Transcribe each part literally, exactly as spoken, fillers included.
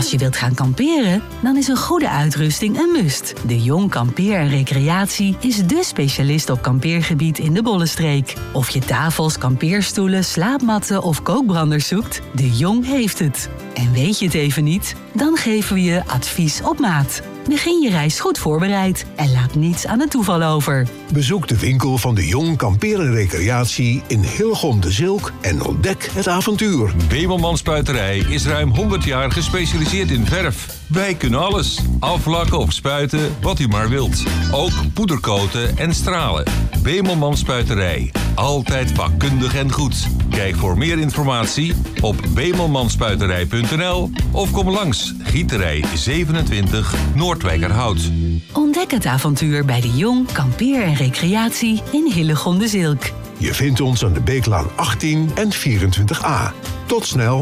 Als je wilt gaan kamperen, dan is een goede uitrusting een must. De Jong Kampeer en Recreatie is dé specialist op kampeergebied in de Bollenstreek. Of je tafels, kampeerstoelen, slaapmatten of kookbranders zoekt, De Jong heeft het. En weet je het even niet? Dan geven we je advies op maat. Begin je reis goed voorbereid en laat niets aan het toeval over. Bezoek de winkel van De Jong Kampeer en Recreatie in Hillegom de Zilk en ontdek het avontuur. Bemelman Spuiterij is ruim honderd jaar gespecialiseerd in verf. Wij kunnen alles. Aflakken of spuiten, wat u maar wilt. Ook poederkoten en stralen. Bemelman Spuiterij. Altijd vakkundig en goed. Kijk voor meer informatie op bemelmanspuiterij punt n l of kom langs Gieterij zevenentwintig Noordwijkerhout. Ontdek het avontuur bij De Jong Kampeer en Recreatie in Hillegom de Zilk. Je vindt ons aan de Beeklaan achttien en vierentwintig a. Tot snel.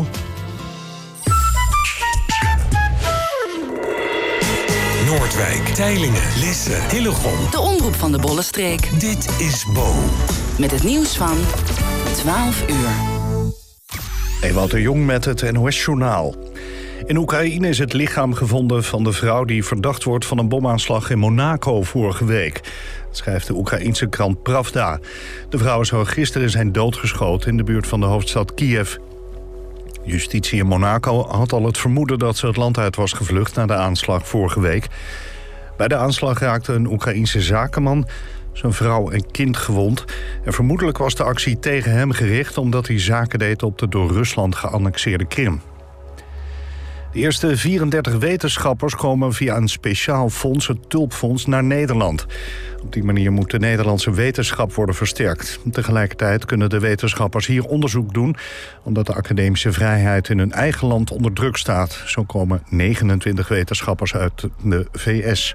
Noordwijk, Teylingen, Lisse, Hillegom. De omroep van de Bollenstreek. Dit is Bo. Met het nieuws van twaalf uur. Ewout de Jong met het N O S-journaal. In Oekraïne is het lichaam gevonden van de vrouw die verdacht wordt van een bomaanslag in Monaco vorige week. Dat schrijft de Oekraïense krant Pravda. De vrouw zou gisteren zijn doodgeschoten in de buurt van de hoofdstad Kiev. Justitie in Monaco had al het vermoeden dat ze het land uit was gevlucht na de aanslag vorige week. Bij de aanslag raakte een Oekraïense zakenman zijn vrouw en kind gewond. En vermoedelijk was de actie tegen hem gericht omdat hij zaken deed op de door Rusland geannexeerde Krim. De eerste vierendertig wetenschappers komen via een speciaal fonds, het Tulpfonds, naar Nederland. Op die manier moet de Nederlandse wetenschap worden versterkt. Tegelijkertijd kunnen de wetenschappers hier onderzoek doen, omdat de academische vrijheid in hun eigen land onder druk staat. Zo komen negenentwintig wetenschappers uit de V S.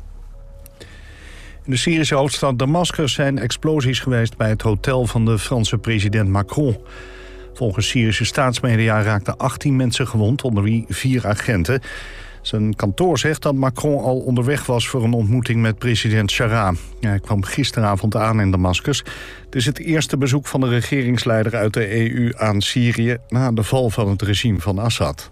In de Syrische hoofdstad Damascus zijn explosies geweest bij het hotel van de Franse president Macron. Volgens Syrische staatsmedia raakten achttien mensen gewond, onder wie vier agenten. Zijn kantoor zegt dat Macron al onderweg was voor een ontmoeting met president Chara. Hij kwam gisteravond aan in Damascus. Het is het eerste bezoek van de regeringsleider uit de E U aan Syrië na de val van het regime van Assad.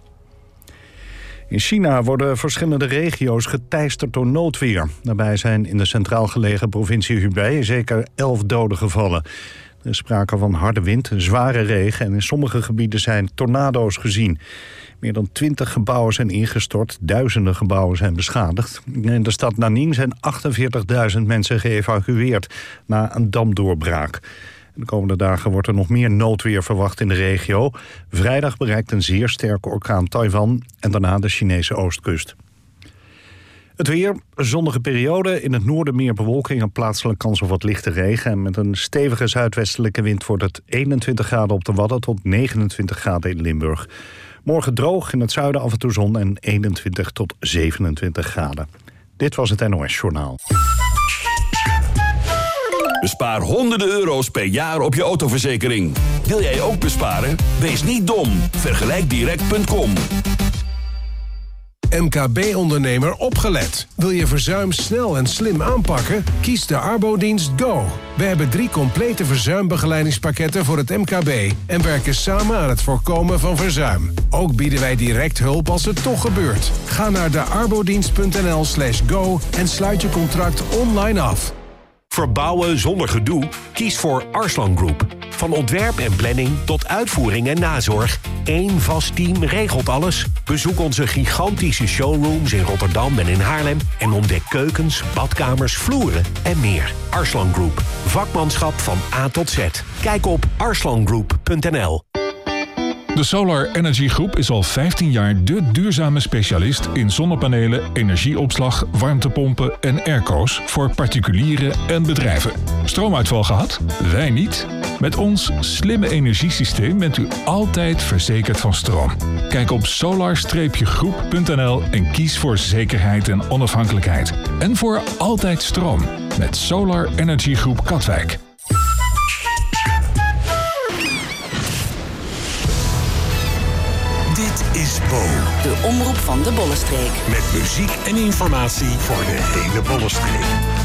In China worden verschillende regio's geteisterd door noodweer. Daarbij zijn in de centraal gelegen provincie Hubei zeker elf doden gevallen. Er is sprake van harde wind, zware regen en in sommige gebieden zijn tornado's gezien. Meer dan twintig gebouwen zijn ingestort, duizenden gebouwen zijn beschadigd. In de stad Nanning zijn achtenveertigduizend mensen geëvacueerd na een damdoorbraak. De komende dagen wordt er nog meer noodweer verwacht in de regio. Vrijdag bereikt een zeer sterke orkaan Taiwan en daarna de Chinese oostkust. Het weer, zonnige periode, in het noorden meer bewolking en plaatselijk kans op wat lichte regen. En met een stevige zuidwestelijke wind wordt het eenentwintig graden op de Wadden tot negenentwintig graden in Limburg. Morgen droog, in het zuiden af en toe zon en eenentwintig tot zevenentwintig graden. Dit was het N O S-journaal. Bespaar honderden euro's per jaar op je autoverzekering. Wil jij ook besparen? Wees niet dom. Vergelijk direct punt com. M K B-ondernemer opgelet. Wil je verzuim snel en slim aanpakken? Kies de Arbodienst Go. We hebben drie complete verzuimbegeleidingspakketten voor het M K B... en werken samen aan het voorkomen van verzuim. Ook bieden wij direct hulp als het toch gebeurt. Ga naar de arbodienst punt n l slash go en sluit je contract online af. Verbouwen zonder gedoe? Kies voor Arslan Group. Van ontwerp en planning tot uitvoering en nazorg. Eén vast team regelt alles. Bezoek onze gigantische showrooms in Rotterdam en in Haarlem... en ontdek keukens, badkamers, vloeren en meer. Arslan Group. Vakmanschap van A tot Z. Kijk op arslan group punt n l. De Solar Energy Groep is al vijftien jaar de duurzame specialist in zonnepanelen, energieopslag, warmtepompen en airco's voor particulieren en bedrijven. Stroomuitval gehad? Wij niet. Met ons slimme energiesysteem bent u altijd verzekerd van stroom. Kijk op solar groep punt n l en kies voor zekerheid en onafhankelijkheid. En voor altijd stroom met Solar Energy Groep Katwijk. Dit is Bo. De omroep van de Bollenstreek. Met muziek en informatie voor de hele Bollenstreek.